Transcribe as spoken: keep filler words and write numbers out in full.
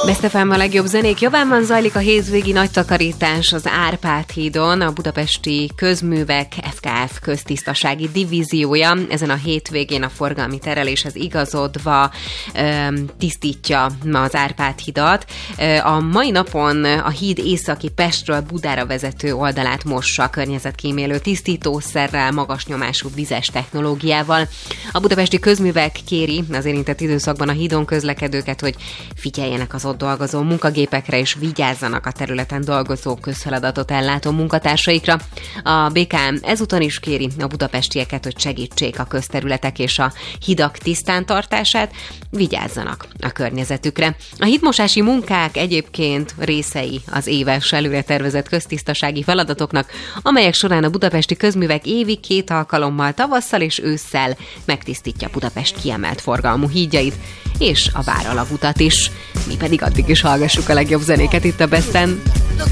Best ef em a legjobb zenék javában zajlik a hétvégi nagy takarítás az Árpád hídon, a Budapesti Közművek ef ká ef köztisztasági divíziója. Ezen a hétvégén a forgalmi tereléshez igazodva öm, tisztítja az Árpád hidat. A mai napon a híd északi Pestről Budára vezető oldalát mossa környezetkímélő tisztítószerrel, magas nyomású vizes technológiával. A Budapesti Közművek kéri az érintett időszakban a hídon közlekedőket, hogy figyeljenek az ott dolgozó munkagépekre és vigyázzanak a területen dolgozó közfeladatot ellátó munkatársaikra. A bé ká em ezúton is kéri a budapestieket, hogy segítsék a közterületek és a hidak tisztán tartását, vigyázzanak a környezetükre. A hídmosási munkák egyébként részei az éves előre tervezett köztisztasági feladatoknak, amelyek során a Budapesti Közművek évi két alkalommal tavasszal és ősszel megtisztítja Budapest kiemelt forgalmú hídjait és a váralagutat is. Mi pedig addig is hallgassuk a legjobb zenéket itt a Besten.